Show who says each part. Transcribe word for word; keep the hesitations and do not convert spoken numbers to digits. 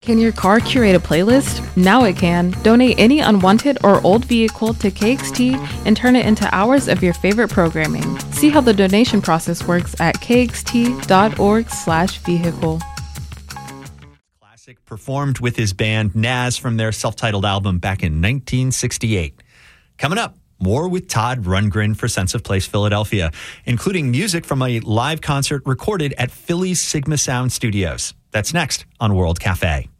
Speaker 1: Can your car curate a playlist? Now it can. Donate any unwanted or old vehicle to K X T and turn it into hours of your favorite programming. See how the donation process works at kxt.org slash vehicle.
Speaker 2: Classic performed with his band Nas from their self-titled album back in nineteen sixty-eight. Coming up, more with Todd Rundgren for Sense of Place Philadelphia, including music from a live concert recorded at Philly's Sigma Sound Studios. That's next on World Cafe.